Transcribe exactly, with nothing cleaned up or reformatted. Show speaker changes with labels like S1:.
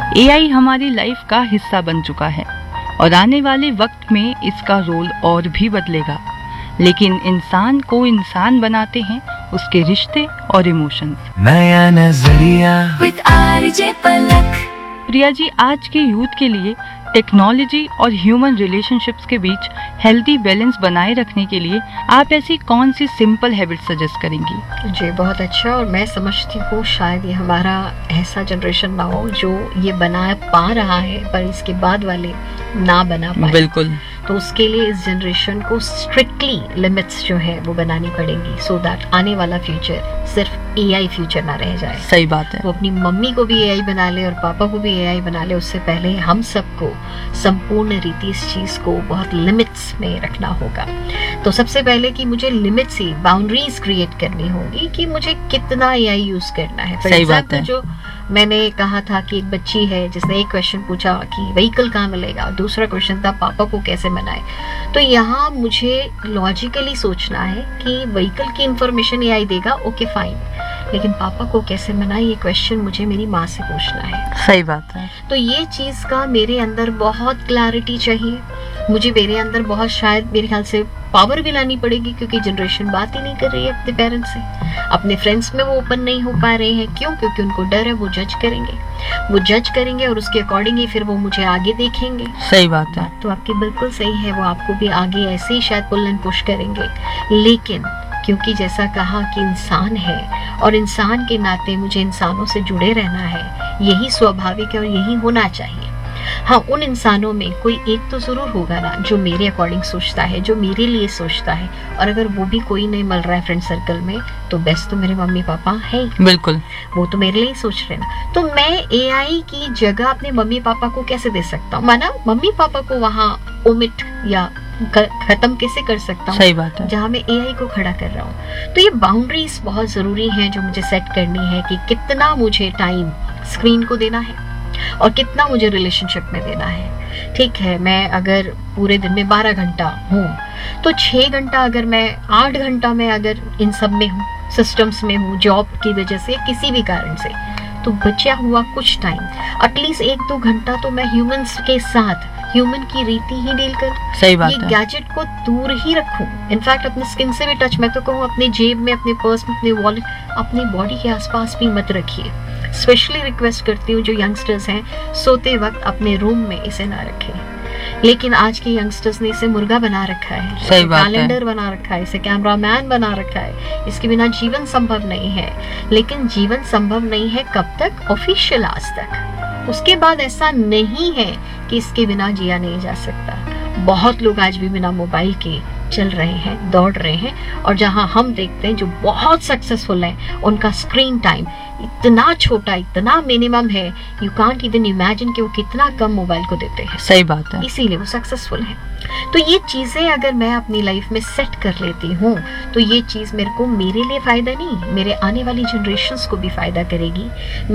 S1: AI हमारी life का हिस्सा बन चुका है और आने वाले वक्त में इसका रोल और भी बदलेगा, लेकिन इंसान को इंसान बनाते हैं उसके रिश्ते और इमोशंस।
S2: नया नजरिया
S3: with आरजे पलक।
S1: प्रिया जी, आज के यूथ के लिए टेक्नोलॉजी और ह्यूमन रिलेशनशिप्स के बीच हेल्दी बैलेंस बनाए रखने के लिए आप ऐसी कौन सी सिंपल हैबिट सजेस्ट करेंगी?
S4: जी बहुत अच्छा। और मैं समझती हूँ शायद ये हमारा ऐसा जनरेशन ना हो जो ये बना पा रहा है पर इसके बाद वाले ना बना पाए।
S1: बिल्कुल।
S4: तो उसके लिए इस जनरेशन को स्ट्रिक्टली लिमिट्स जो है वो बनानी पड़ेंगी, सो दैट आने वाला फ्यूचर सिर्फ एआई फ्यूचर ना रह जाए।
S1: सही बात है।
S4: वो अपनी मम्मी को भी एआई बना ले और पापा को भी एआई बना ले, उससे पहले हम सबको संपूर्ण रीति इस चीज को बहुत लिमिट्स में रखना होगा। तो सबसे पहले कि मुझे लिमिट्स ही बाउंड्रीज क्रिएट करनी होगी कि मुझे कितना एआई यूज करना है।
S1: सही बात है।
S4: जो मैंने कहा था कि एक बच्ची है जिसने एक क्वेश्चन पूछा कि व्हीकल कहाँ मिलेगा, दूसरा क्वेश्चन था पापा को कैसे मनाए। तो यहाँ मुझे लॉजिकली सोचना है कि व्हीकल की इंफॉर्मेशन एआई देगा, ओके फाइन, लेकिन पापा को कैसे मनाए ये क्वेश्चन मुझे मेरी माँ से पूछना है।
S1: सही बात है।
S4: तो ये चीज का मेरे अंदर बहुत क्लैरिटी चाहिए। मुझे मेरे अंदर बहुत शायद मेरे ख्याल से पावर भी लानी पड़ेगी, क्योंकि जनरेशन बात ही नहीं कर रही है अपने पेरेंट्स से, अपने फ्रेंड्स में वो ओपन नहीं हो पा रहे हैं। क्यों? क्योंकि उनको डर है वो जज करेंगे, वो जज करेंगे और उसके अकॉर्डिंग ही फिर वो मुझे आगे देखेंगे।
S1: सही बात है।
S4: तो आपकी बिल्कुल सही है, वो आपको भी आगे ऐसे ही शायद पुल एंड पुश करेंगे। लेकिन क्योंकि जैसा कहा कि इंसान है और इंसान के नाते मुझे इंसानों से जुड़े रहना है, यही स्वाभाविक है और यही होना चाहिए। हाँ, उन इंसानों में कोई एक तो जरूर होगा ना जो मेरे अकॉर्डिंग सोचता है, जो मेरे लिए सोचता है, और अगर वो भी कोई नहीं मिल रहा है फ्रेंड सर्कल में तो बेस्ट तो मेरे मम्मी पापा है।
S1: बिल्कुल।
S4: वो तो मेरे लिए सोच रहे ना। तो मैं एआई की जगह अपने मम्मी पापा को कैसे दे सकता हूँ, माना मम्मी पापा को वहाँ ओमिट या खत्म कैसे कर सकता हूँ?
S1: सही बात है।
S4: जहाँ मैं एआई को खड़ा कर रहा हूँ। तो ये बाउंड्रीज बहुत जरूरी हैं जो मुझे सेट करनी है कि कितना मुझे टाइम स्क्रीन को देना है और कितना मुझे रिलेशनशिप में देना है। ठीक है, मैं अगर पूरे दिन में बारह घंटा हूँ तो छह घंटा अगर मैं आठ घंटा में अगर इन सब में हूँ, सिस्टम्स में हूँ, जॉब की वजह से किसी भी कारण से, तो बचा हुआ कुछ टाइम एटलीस्ट एक दो घंटा तो मैं ह्यूमंस के साथ ह्यूमन की रीति ही डील कर।
S1: सही बात
S4: ये
S1: है।
S4: गैजेट को दूर ही रखूं, इनफैक्ट अपने स्किन से भी टच, मैं तो कहूँ अपने जेब में, अपने पर्स में, अपने वॉलेट, अपनी बॉडी के आसपास भी मत रखिए। स्पेशली रिक्वेस्ट करती हूँ जो यंगस्टर्स हैं, सोते वक्त अपने रूम में इसे ना रखें। लेकिन आज के यंगस्टर्स ने इसे मुर्गा बना रखा है,
S1: सही बात है।
S4: कैलेंडर बना रखा है, इसे कैमरामैन बना रखा है। इसके बिना जीवन संभव नहीं है। लेकिन जीवन संभव नहीं है कब तक? ऑफिशियल आज तक। उसके बाद ऐसा नहीं है कि इसके बिना जिया नहीं जा सकता। बहुत लोग आज भी बिना मोबाइल के चल रहे हैं, दौड़ रहे हैं, और जहां हम देखते हैं जो बहुत सक्सेसफुल हैं उनका स्क्रीन टाइम इतना छोटा, इतना मिनिमम है, यू कांट इवन इमेजिन कि वो कितना कम मोबाइल को देते हैं।
S1: सही बात है।
S4: इसीलिए वो सक्सेसफुल है। तो ये चीजें अगर मैं अपनी लाइफ में सेट कर लेती हूँ तो ये चीज मेरे को, मेरे लिए फायदा नहीं, मेरे आने वाली जनरेशंस को भी फायदा करेगी।